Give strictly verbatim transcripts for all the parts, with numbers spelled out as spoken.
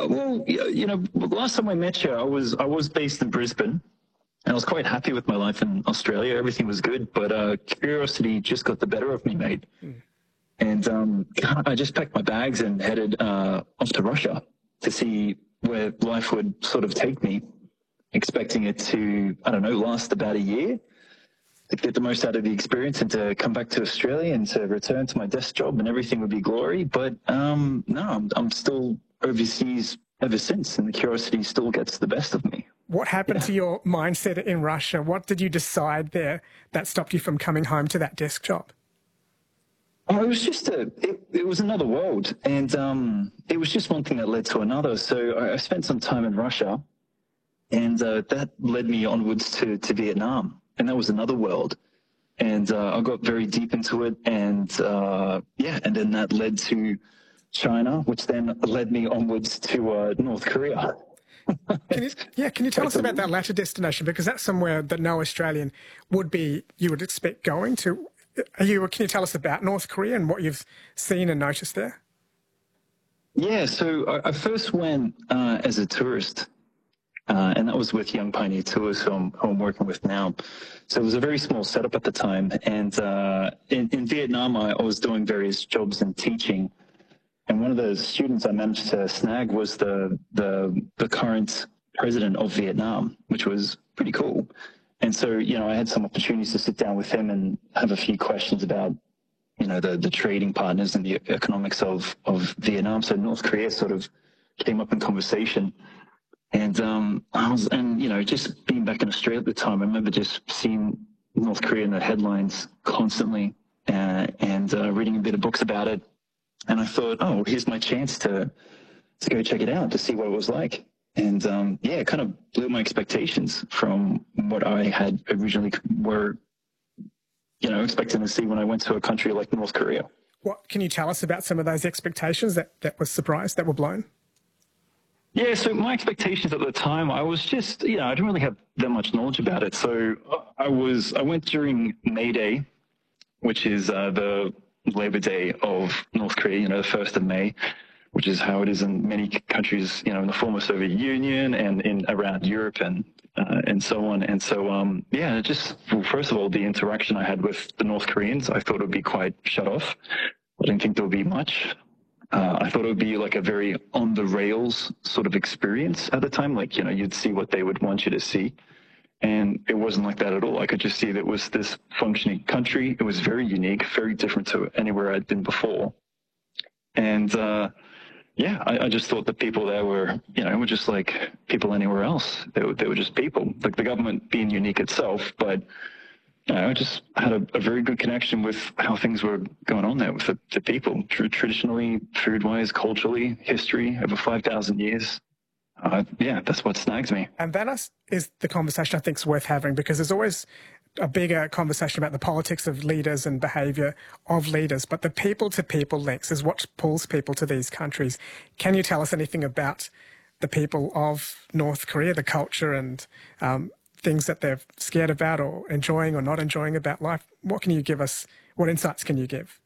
Uh, well, y- you know, last time I met you, I was I was based in Brisbane, and I was quite happy with my life in Australia. Everything was good, but uh, curiosity just got the better of me, mate. And um, I just packed my bags and headed uh, off to Russia to see where life would sort of take me, expecting it to, I don't know, last about a year to get the most out of the experience and to come back to Australia and to return to my desk job and everything would be glory. But um, no, I'm, I'm still overseas ever since, and the curiosity still gets the best of me. What happened Yeah. to your mindset in Russia? What did you decide there that stopped you from coming home to that desk job? Oh, it was just a, it, it was another world. And um, it was just one thing that led to another. So I, I spent some time in Russia, and uh, that led me onwards to, to Vietnam. And that was another world. And uh, I got very deep into it. And uh, yeah, and then that led to China, which then led me onwards to uh, North Korea. Can you, yeah, can you tell us It's a- about that latter destination? Because that's somewhere that no Australian would be, you would expect going to. Are you, can you tell us about North Korea and what you've seen and noticed there? Yeah, so I, I first went uh, as a tourist, uh, and that was with Young Pioneer Tours, who I'm, who I'm working with now. So it was a very small setup at the time. And uh, in, in Vietnam, I, I was doing various jobs and teaching. And one of the students I managed to snag was the, the, the current president of Vietnam, which was pretty cool. And so, you know, I had some opportunities to sit down with him and have a few questions about, you know, the, the trading partners and the economics of, of Vietnam. So North Korea sort of came up in conversation. And um, I was, and, you know, just being back in Australia at the time, I remember just seeing North Korea in the headlines constantly uh, and uh, reading a bit of books about it. And I thought, oh, here's my chance to, to go check it out, to see what it was like. And um, yeah, it kind of blew my expectations from what I had originally were, you know, expecting to see when I went to a country like North Korea. What can you tell us about some of those expectations that, that were surprised, that were blown? Yeah, so my expectations at the time, I was just, you know, I didn't really have that much knowledge about it. So I was, I went during May Day, which is uh, the Labor Day of North Korea, you know, the first of May, which is how it is in many countries, you know, in the former Soviet Union and in around Europe and uh, and so on. And so, um, yeah, just, well, first of all, the interaction I had with the North Koreans, I thought it would be quite shut off. I didn't think there would be much. Uh, I thought it would be like a very on the rails sort of experience at the time. Like, you know, you'd see what they would want you to see. And it wasn't like that at all. I could just see that it was this functioning country. It was very unique, very different to anywhere I'd been before. And, uh, yeah, I, I just thought the people there were, you know, were just like people anywhere else. They were, they were just people, like the government being unique itself, but you know, I just had a, a very good connection with how things were going on there with the, the people, Tr- traditionally, food-wise, culturally, history, over five thousand years. Uh, yeah, that's what snags me. And that is, is the conversation I think is worth having, because there's always a bigger conversation about the politics of leaders and behaviour of leaders, but the people-to-people links is what pulls people to these countries. Can you tell us anything about the people of North Korea, the culture and um, things that they're scared about or enjoying or not enjoying about life? What can you give us? What insights can you give?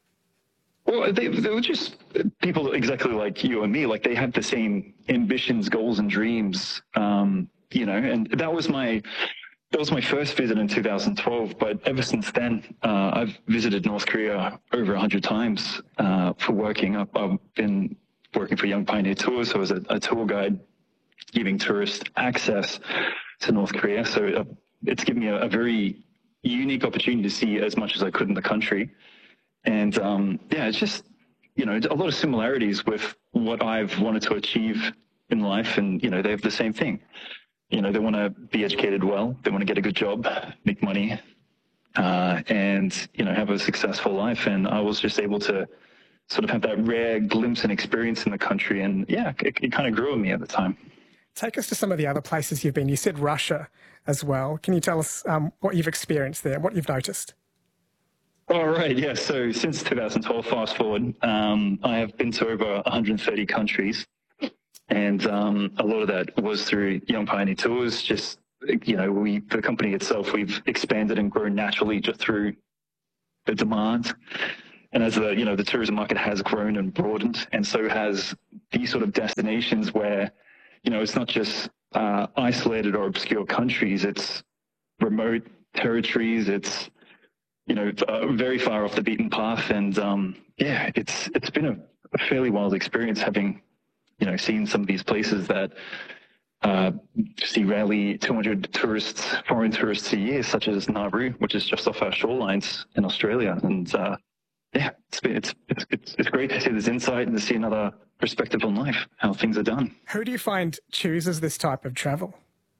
Well, they, they were just people exactly like you and me. Like they had the same ambitions, goals, and dreams. Um, you know, and that was my that was my first visit in two thousand twelve. But ever since then, uh, I've visited North Korea over a hundred times uh, for working. I've, I've been working for Young Pioneer Tours, so I was a, a tour guide, giving tourists access to North Korea. So uh, it's given me a, a very unique opportunity to see as much as I could in the country. And um, yeah, it's just, you know, a lot of similarities with what I've wanted to achieve in life. And, you know, they have the same thing. You know, they want to be educated well. They want to get a good job, make money, uh, and, you know, have a successful life. And I was just able to sort of have that rare glimpse and experience in the country. And yeah, it, it kind of grew on me at the time. Take us to some of the other places you've been. You said Russia as well. Can you tell us um, what you've experienced there, what you've noticed? All right, yeah. So since two thousand twelve, fast forward, um, I have been to over one hundred thirty countries, and um, a lot of that was through Young Pioneer Tours. Just, you know, we the company itself, we've expanded and grown naturally just through the demand. and as the, you know, the tourism market has grown and broadened, and so has these sort of destinations where, you know, it's not just uh, isolated or obscure countries, it's remote territories, it's, you know, uh, very far off the beaten path. And um, yeah, it's it's been a, a fairly wild experience having, you know, seen some of these places that uh, see rarely two hundred tourists, foreign tourists a year, such as Nauru, which is just off our shorelines in Australia. And uh, yeah, it's, been, it's it's it's it's great to see this insight and to see another perspective on life, how things are done. Who do you find chooses this type of travel?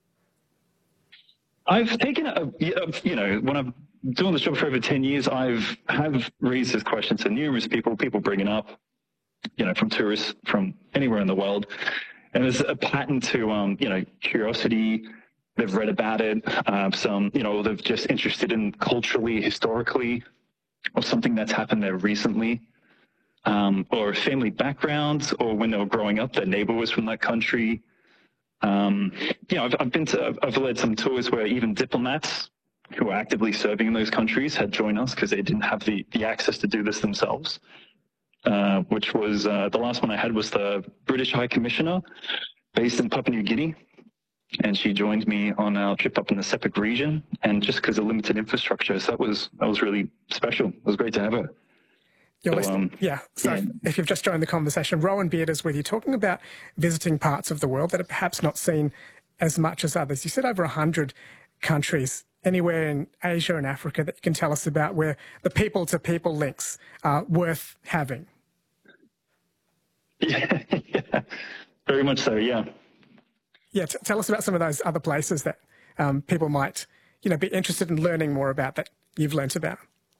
I've taken a, you know, when I've doing this job for over ten years, I've have raised this question to numerous people, people bringing up, you know, from tourists from anywhere in the world. And there's a pattern to, um, you know, curiosity. They've read about it. Uh, some, you know, they're just interested in culturally, historically, or something that's happened there recently, um, or family backgrounds, or when they were growing up, their neighbor was from that country. Um, you know, I've, I've been to, I've led some tours where even diplomats who were actively serving in those countries had joined us because they didn't have the, the access to do this themselves. Uh, which was, uh, the last one I had was the British High Commissioner based in Papua New Guinea. And she joined me on our trip up in the Sepik region, and just because of limited infrastructure. So that was, that was really special. It was great to have her. You're So, um, yeah. So yeah. if you've just joined the conversation, Rowan Beard is with you, talking about visiting parts of the world that are perhaps not seen as much as others. You said over one hundred countries, anywhere in Asia and Africa that you can tell us about where the people-to-people links are worth having. Yeah, yeah, very much so, yeah. Yeah, t- tell us about some of those other places that um, people might, you know, be interested in learning more about that you've learnt about.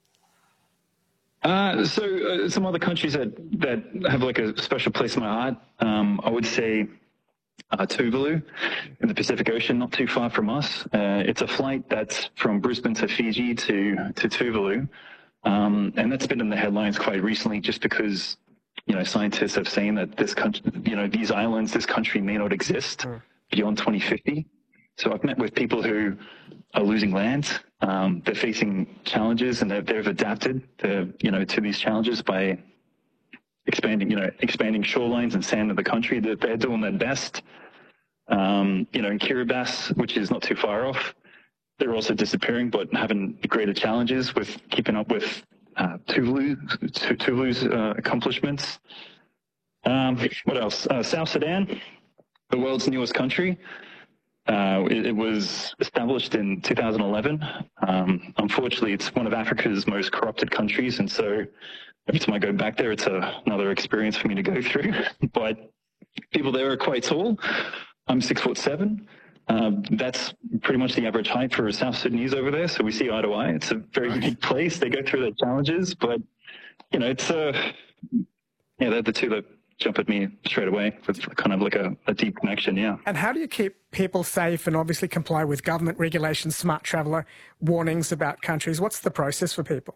Uh, so uh, some other countries that, that have like a special place in my heart, um, I would say uh, Tuvalu in the Pacific Ocean, not too far from us. Uh, it's a flight that's from Brisbane to Fiji to, to Tuvalu. Um, and that's been in the headlines quite recently just because, you know, scientists have saying that this country, you know, these islands, this country may not exist mm. beyond twenty fifty. So I've met with people who are losing land. Um, they're facing challenges, and they've, they've adapted to, you know, to these challenges by expanding, you know, expanding shorelines and sand of the country. That they're doing their best. Um, you know, in Kiribati, which is not too far off, they're also disappearing, but having greater challenges with keeping up with uh, Tuvalu, Tuvalu's uh, accomplishments. Um, what else? Uh, South Sudan, the world's newest country. Uh, it, it was established in two thousand eleven. Um, unfortunately, it's one of Africa's most corrupted countries, and so every time I go back there, it's a, another experience for me to go through. But people there are quite tall. I'm six foot seven. Um, that's pretty much the average height for a South Sudanese over there. So we see eye to eye. It's a very unique place. They go through their challenges, but you know, it's uh, yeah, they're the two that jump at me straight away with kind of like a, a deep connection. Yeah. And how do you keep people safe and obviously comply with government regulations, smart traveller warnings about countries? What's the process for people?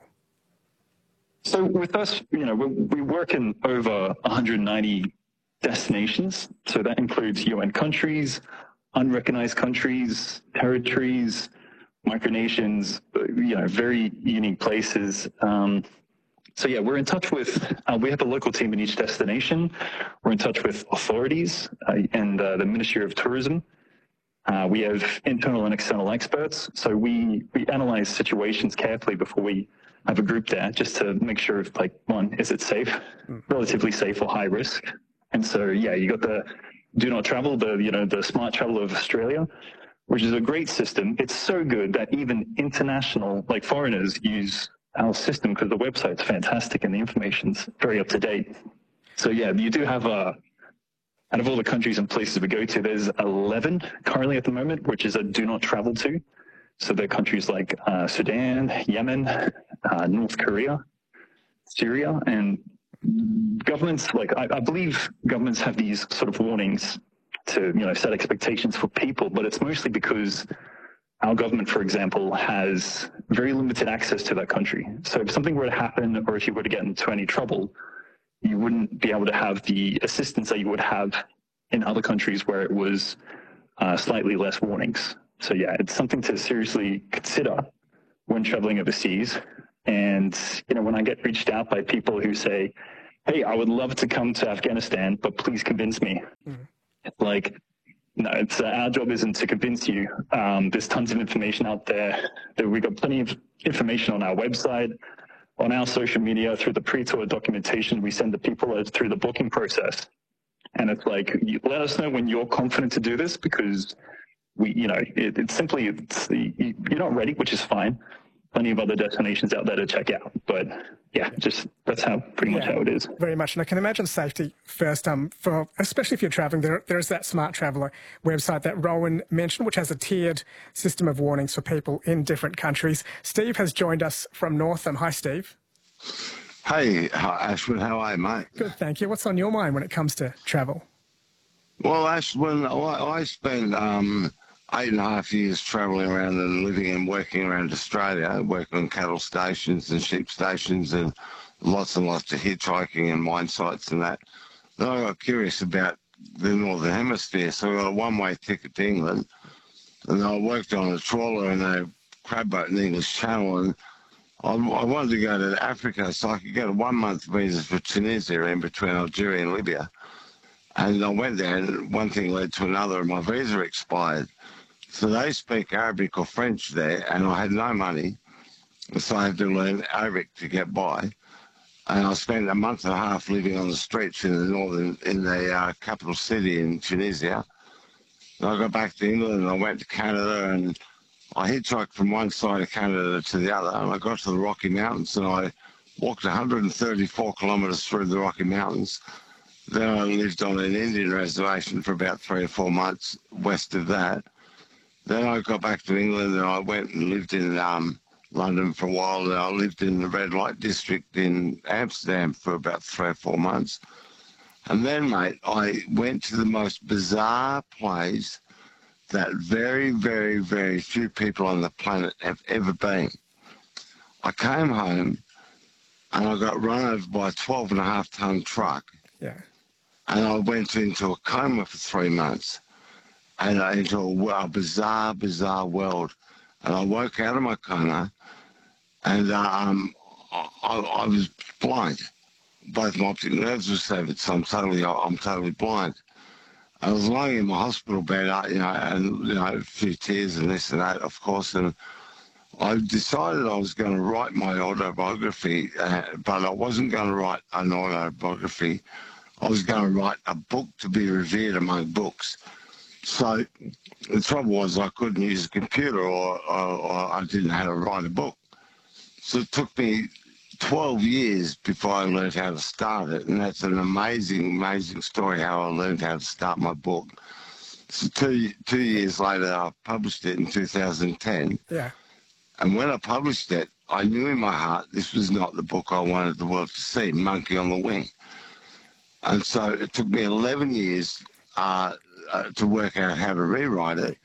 So with us, you know, we, we work in over one hundred ninety destinations. So that includes U N countries, unrecognized countries, territories, micronations, you know, very unique places. Um, so yeah, we're in touch with, uh, we have a local team in each destination. We're in touch with authorities uh, and uh, the Ministry of Tourism. Uh, we have internal and external experts. So we, we analyze situations carefully before we have a group there, just to make sure, if, like, one, is it safe, mm. relatively safe or high risk? And so, yeah, you got the Do Not Travel, the, you know, the Smart Travel of Australia, which is a great system. It's so good that even international, like foreigners, use our system because the website's fantastic and the information's very up to date. So yeah, you do have a, out of all the countries and places we go to, there's eleven currently at the moment, which is a do not travel to. So they're countries like uh, Sudan, Yemen, uh, North Korea, Syria, and governments, like I, I believe governments have these sort of warnings to, you know, set expectations for people, but it's mostly because our government, for example, has very limited access to that country. So if something were to happen, or if you were to get into any trouble, you wouldn't be able to have the assistance that you would have in other countries where it was uh, slightly less warnings. So yeah, it's something to seriously consider when traveling overseas. And, you know, when I get reached out by people who say, hey, I would love to come to Afghanistan, but please convince me. Mm. It's like, no, it's, uh, our job isn't to convince you. Um, there's tons of information out there. there. We've got plenty of information on our website, on our social media, through the pre-tour documentation we send to people through the booking process. And it's like, you, let us know when you're confident to do this, because we, you know, it, it's simply, it's, you, you're not ready, which is fine. Plenty of other destinations out there to check out. But yeah, just that's how pretty much yeah, how it is. Very much. And I can imagine safety first, um, for especially if you're traveling. There, there is that Smart Traveller website that Rowan mentioned, which has a tiered system of warnings for people in different countries. Steve has joined us from Northam. Hi, Steve. Hey, Ashwin, how are you, mate? Good, thank you. What's on your mind when it comes to travel? Well, Ashwin, I, I spent um, eight and a half years travelling around and living and working around Australia, working on cattle stations and sheep stations and lots and lots of hitchhiking and mine sites and that. Then I got curious about the Northern Hemisphere, so I got a one-way ticket to England, and I worked on a trawler and a crab boat in the English Channel, and I, I wanted to go to Africa so I could get a one-month visa for Tunisia in between Algeria and Libya. And I went there, and one thing led to another, and my visa expired. So they speak Arabic or French there, and I had no money, so I had to learn Arabic to get by. And I spent a month and a half living on the streets in the northern, in the uh, capital city in Tunisia. And I got back to England, and I went to Canada, and I hitchhiked from one side of Canada to the other, and I got to the Rocky Mountains, and I walked one hundred thirty-four kilometres through the Rocky Mountains. Then I lived on an Indian reservation for about three or four months west of that. Then I got back to England, and I went and lived in um, London for a while, and I lived in the red light district in Amsterdam for about three or four months. And then, mate, I went to the most bizarre place that very, very, very few people on the planet have ever been. I came home, and I got run over by a twelve and a half tonne truck. Yeah. And I went into a coma for three months, and I into a, a bizarre, bizarre world. And I woke out of my coma, and um, I, I was blind. Both my optic nerves were severed, so I'm totally, I'm totally blind. I was lying in my hospital bed, you know, and you know, a few tears and this and that, of course. And I decided I was going to write my autobiography, uh, but I wasn't going to write an autobiography. I was going to write a book to be revered among books. So the trouble was I couldn't use a computer, or, or, or I didn't know how to write a book. So it took me twelve years before I learned how to start it, and that's an amazing, amazing story how I learned how to start my book. So two, two years later, I published it in two thousand ten. Yeah. And when I published it, I knew in my heart this was not the book I wanted the world to see, Monkey on the Wing. And so it took me eleven years uh, uh, to work out how to rewrite it.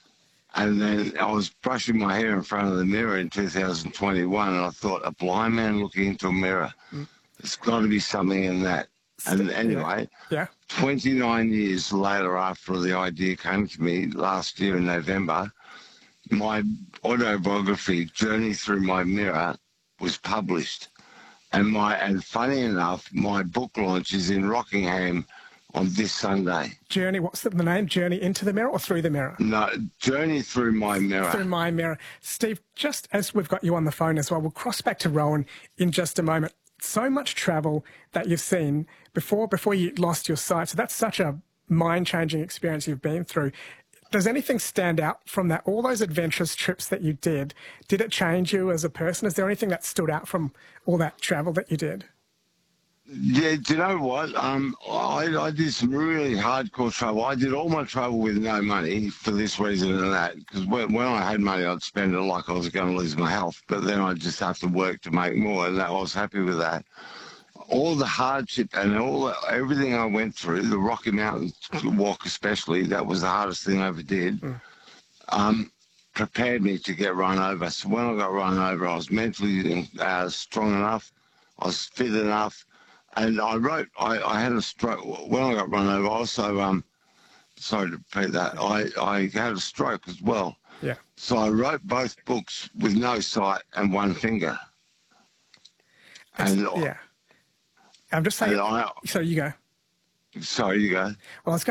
And then I was brushing my hair in front of the mirror in two thousand twenty-one, and I thought, a blind man looking into a mirror, mm. There's got to be something in that. And anyway, yeah. twenty-nine years later, after the idea came to me last year in November, my autobiography, Journey Through My Mirror, was published. And my and funny enough, my book launch is in Rockingham on this Sunday. Journey, what's the, the name? Journey into the Mirror or Through the Mirror? No, Journey Through My Mirror. Through My Mirror. Steve, just as we've got you on the phone as well, we'll cross back to Rowan in just a moment. So much travel that you've seen before before you lost your sight. So that's such a mind-changing experience you've been through. Does anything stand out from that? All those adventurous trips that you did, did it change you as a person? Is there anything that stood out from all that travel that you did? Yeah, do you know what? Um, I, I did some really hardcore travel. I did all my travel with no money for this reason and that, because when, when I had money, I'd spend it like I was going to lose my health, but then I'd just have to work to make more, and that, I was happy with that. All the hardship and all the, everything I went through, the Rocky Mountains walk especially, that was the hardest thing I ever did, mm. um, prepared me to get run over. So when I got run over, I was mentally uh, strong enough, I was fit enough, and I wrote, I, I had a stroke. When I got run over, also, um, sorry to repeat that, I, I had a stroke as well. Yeah. So I wrote both books with no sight and one finger. And, Yeah. I'm just saying. and I, So you go. sorry, you go. Well, I was going